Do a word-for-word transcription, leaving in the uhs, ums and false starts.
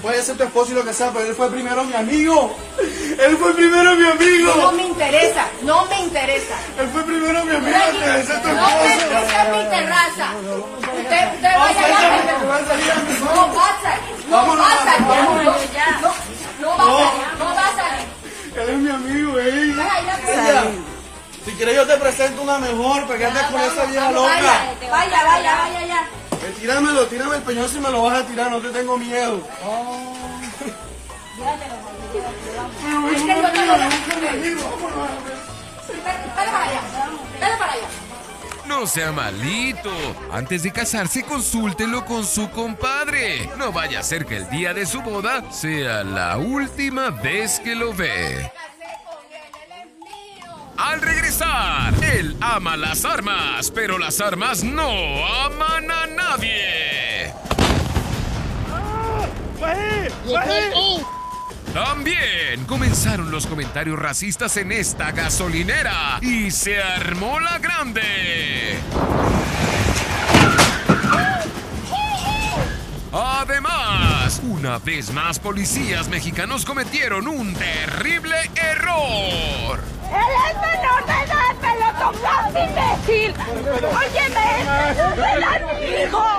puede ser tu esposo y lo que sea, pero él fue primero mi amigo. Él fue primero mi amigo. No me interesa, no me interesa. Él fue primero mi amigo antes de ser tu No me esposo. interesa mi terraza. Usted, usted vaya allá. No va a salir. No va a salir. No, no va a salir. No va a salir. Él es mi amigo, eh. Vaya, Ella, si quieres yo te presento una mejor, para que andes con esa vieja loca. Vaya, vaya, vaya, vaya, ya. Eh, tíramelo, tírame el peñón si me lo vas a tirar, no te tengo miedo. Es que no te lo Dale para allá, dale para allá. No sea malito. Antes de casarse, consúltelo con su compadre. No vaya a ser que el día de su boda sea la última vez que lo ve. Al regresar, él ama las armas, pero las armas no aman a nadie. También comenzaron los comentarios racistas en esta gasolinera y se armó la grande. Además, una vez más policías mexicanos cometieron un terrible error. ¡Él es menor de edad! ¡Me lo tocaste, imbécil! ¡Óyeme! ¡No es mi hijo!